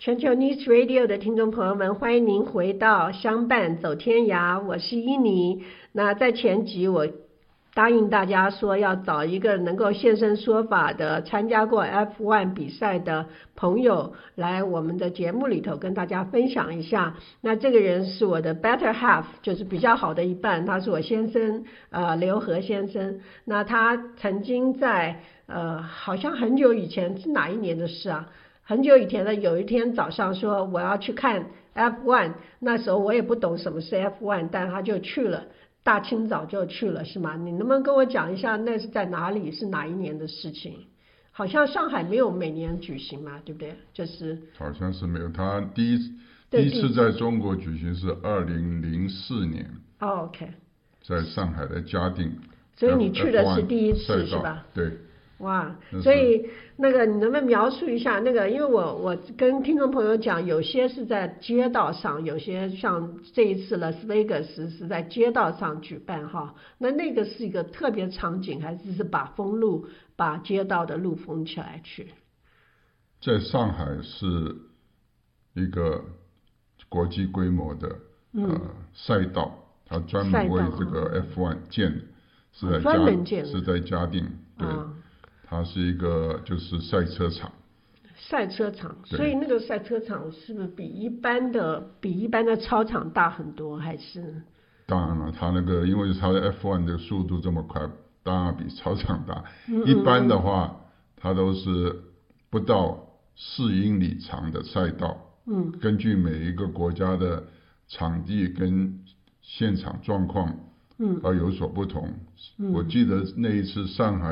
全球 News Radio 的听众朋友们，欢迎您回到相伴走天涯，我是伊妮。那在前集我答应大家说要找一个能够现身说法的参加过 F1 比赛的朋友来我们的节目里头跟大家分享一下。那这个人是我的 better half， 就是比较好的一半，他是我先生刘和先生。那他曾经在好像很久以前，是哪一年的事啊？很久以前的有一天早上说我要去看 F1， 那时候我也不懂什么是 F1， 但他就去了，大清早就去了，是吗？你能不能跟我讲一下那是在哪里，是哪一年的事情？好像上海没有每年举行嘛，对不对？就是好像是没有，他第一次在中国举行是2004年。 OK， 在上海的嘉定。 所以你去的是第一次是吧？ 对。 哇，所以那个你能不能描述一下那个？因为我跟听众朋友讲，有些是在街道上，有些像这一次拉斯维加斯是在街道上举办哈。那个是一个特别场景，还是把把街道的路封起来去？ 在上海是一个国际规模的赛道，它专门为这个 F1 建的，是在嘉定，对。它是一个就是赛车场， 所以那个赛车场是不是比一般的操场大很多？还是？ 当然了，它那个因为它的 F1 的速度这么快，当然比操场大。一般的话，它都是不到4英里长的赛道。根据每一个国家的场地跟现场状况而有所不同。我记得那一次上海